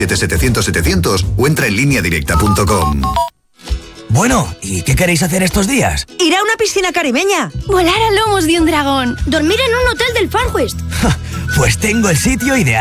700 o entra en lineadirecta.com. Bueno, ¿y qué queréis hacer estos días? Ir a una piscina caribeña. Volar a lomos de un dragón. Dormir en un hotel del Far West. Pues tengo el sitio ideal.